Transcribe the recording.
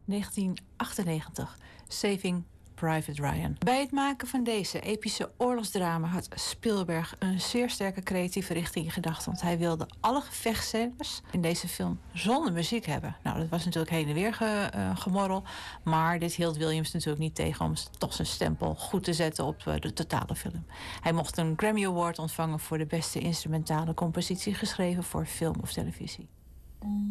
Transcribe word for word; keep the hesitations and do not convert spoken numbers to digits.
negentien achtennegentig, Saving Private Ryan. Bij het maken van deze epische oorlogsdrama had Spielberg een zeer sterke creatieve richting in gedachten. Want hij wilde alle gevechtscènes in deze film zonder muziek hebben. Nou, dat was natuurlijk heen en weer ge, uh, gemorrel. Maar dit hield Williams natuurlijk niet tegen om toch zijn stempel goed te zetten op uh, de totale film. Hij mocht een Grammy Award ontvangen voor de beste instrumentale compositie geschreven voor film of televisie.